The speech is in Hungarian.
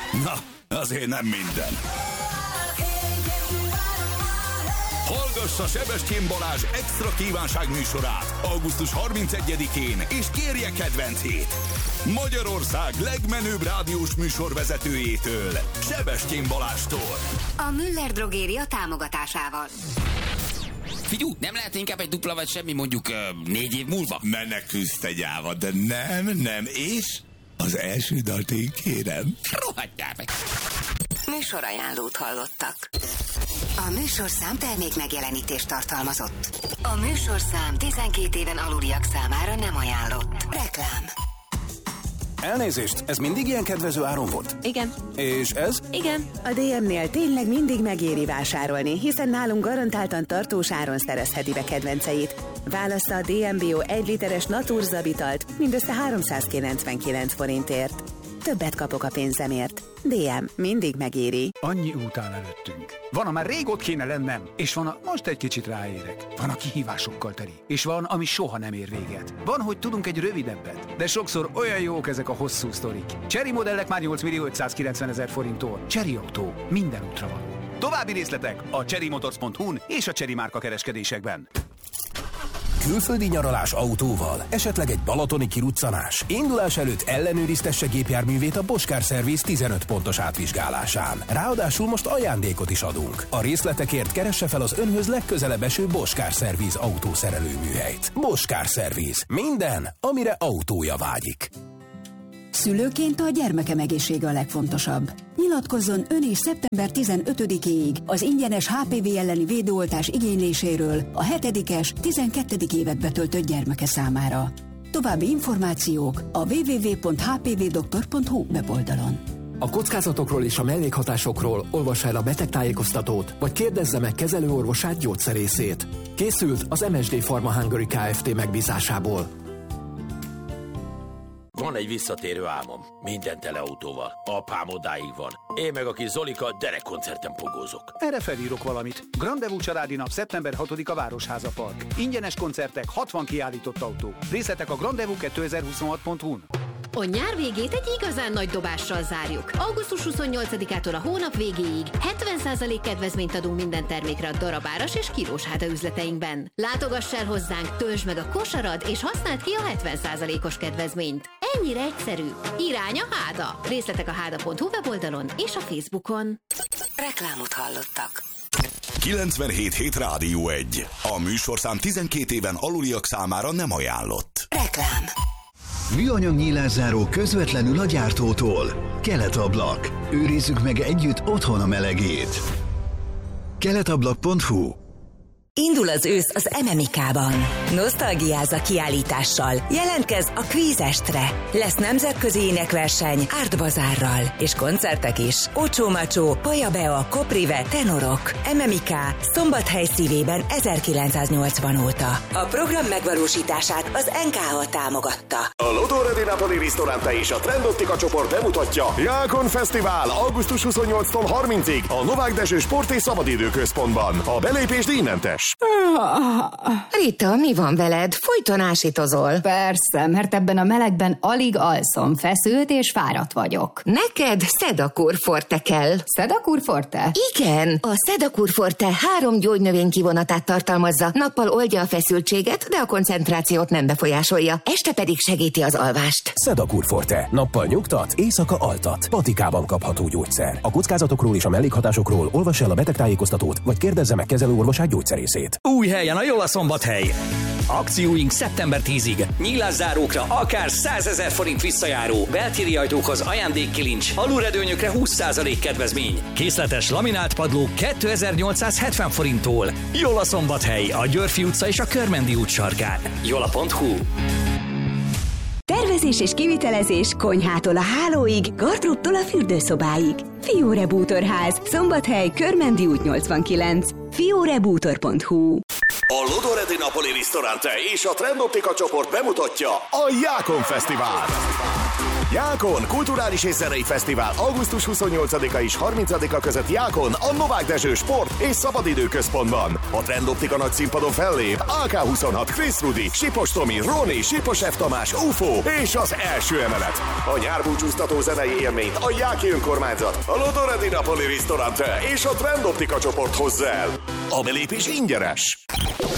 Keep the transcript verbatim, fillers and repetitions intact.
Na, azért nem minden. Hallgassa Sebestyén Balázs extra kívánság műsorát augusztus harmincegyedikén, és kérje kedvencét. Magyarország legmenőbb rádiós műsorvezetőjétől, Sebestyén Balázstól. A Müller Drogéria támogatásával. Figyú, nem lehet inkább egy dupla vagy semmi mondjuk uh, négy év múlva? Menekülsz te gyáva, de nem, nem, és az első dalt én kérem. Rohadjál meg! Műsorajánlót hallottak. A műsorszám termék megjelenítést tartalmazott. A műsorszám tizenkét éven aluliak számára nem ajánlott. Reklám. Elnézést, ez mindig ilyen kedvező áron volt? Igen. És ez? Igen. A dé em-nél tényleg mindig megéri vásárolni, hiszen nálunk garantáltan tartós áron szerezheti be kedvenceit. Válassza a dé em Bio egy literes Naturzabitalt mindössze háromszázkilencvenkilenc forintért. Többet kapok a pénzemért. dé em mindig megéri. Annyi út áll előttünk. Van, amár rég ott kéne lennem, és van, a most egy kicsit ráérek. Van, a kihívásokkal teli, és van, ami soha nem ér véget. Van, hogy tudunk egy rövidebbet, de sokszor olyan jók ezek a hosszú sztorik. Chery modellek már nyolc millió ötszázkilencvenezer forinttól. Chery Autó. Minden útra való. További részletek a chery motors pont hu-n és a Chery márka kereskedésekben. Külföldi nyaralás autóval, esetleg egy balatoni kiruccanás. Indulás előtt ellenőriztesse gépjárművét a Bosch Car Service tizenöt pontos átvizsgálásán. Ráadásul most ajándékot is adunk. A részletekért keresse fel az önhöz legközelebb eső Bosch Car Service autószerelőműhelyt. Bosch Car Service. Minden, amire autója vágyik. Szülőként a gyermekem egészsége a legfontosabb. Nyilatkozzon ön is szeptember tizenötödikéig az ingyenes há pé vé elleni védőoltás igényléséről a hetedikes, tizenkettedik évet betöltött gyermeke számára. További információk a double-u double-u double-u pont h p v doktor pont h u weboldalon. A kockázatokról és a mellékhatásokról olvassa el a betegtájékoztatót, vagy kérdezze meg kezelőorvosát, gyógyszerészét. Készült az em es dé Pharma Hungary Kft. Megbízásából. Van egy visszatérő álmom, minden tele autóval. Apám odáig van. Én meg a kis Zolika derekkoncerten pogózok. Erre felírok valamit. Grandevú családi nap szeptember hatodika Városháza Park. Ingyenes koncertek, hatvan kiállított autó. Részletek a grandevú kétezer-huszonhat pont hu-n. A nyár végét egy igazán nagy dobással zárjuk. augusztus huszonnyolcadikától a hónap végéig hetven százalék kedvezményt adunk minden termékre a darabáras és kilós háda üzleteinkben. Látogass el hozzánk, töltsd meg a kosarad és használd ki a hetven százalékos kedvezményt. Ennyire egyszerű. Irány a Háda. Részletek a háda pont hu weboldalon és a Facebookon. Reklámot hallottak. kilencvenhét hét Rádió egy. A műsorszám tizenkét éven aluliak számára nem ajánlott. Reklám. Műanyag nyílászáró közvetlenül a gyártótól. Keletablak. Őrizzük meg együtt otthon a melegét. keletablak pont hu. Indul az ősz az em em i ká-ban. Nosztalgiáz a kiállítással. Jelentkezz a kvízestre. Lesz nemzetközi énekverseny Art Bazárral. És koncertek is. Ocsó Macsó, Paja Bea, Koprive, Tenorok. em em i ká Szombathely szívében ezerkilencszáznyolcvan óta. A program megvalósítását az en ká há támogatta. A Lodore di Napoli Ristorante és a Trendottica csoport bemutatja Jákon Fesztivál augusztus huszonnyolcadikától harmincadikáig a Novák Dezső Sport és Szabadidőközpontban. A belépés díjmentes. Rita, mi van veled? Folyton ásítozol. Persze, mert ebben a melegben alig alszom, feszült és fáradt vagyok. Neked Sedakur Forte kell. Sedakur Forte? Igen, a Sedakur Forte három gyógynövény kivonatát tartalmazza. Nappal oldja a feszültséget, de a koncentrációt nem befolyásolja. Este pedig segíti az alvást. Sedakur Forte. Nappal nyugtat, éjszaka altat. Patikában kapható gyógyszer. A kockázatokról és a mellékhatásokról olvass el a betegtájékoztatót, vagy kérdezze meg kezelőorvosát, gyógyszerészét. Új helyen a Jola Szombathely. Akcióink szeptember tízedikéig. Nyílászárókra akár százezer forint visszajáró. Beltéri ajtókhoz ajándékkilincs. Alulredőnyökre húsz százalék kedvezmény. Készletes laminált padló kétezer-nyolcszázhetven forinttól. Jola Szombathely, a Györfi utca és a Körmendi út sarkán. jola pont hu. Tervezés és kivitelezés konyhától a hálóig, gardróbtól a fürdőszobáig. Fiore Bútorház, Szombathely, Körmendi út nyolcvankilenc. fiore bútor pont hu. A Lodore di Napoli Ristorante és a Trendottica csoport bemutatja a Jákon Fesztivál. Jákon Kulturális és Zenei Fesztivál augusztus huszonnyolcadika és harmincadika között Jákon a Novák Dezső Sport és Szabadidőközpontban. A Trendoptika nagy színpadon fellép á ká huszonhat, Chris Rudi, Sipos Tomi, Roni, Sipos F. Tamás, u f o és az első emelet. A nyárbúcsúztató zenei élményt a Jáki Önkormányzat, a Lodore di Napoli Ristorante és a Trendoptika csoport hozza el. A belépés ingyenes.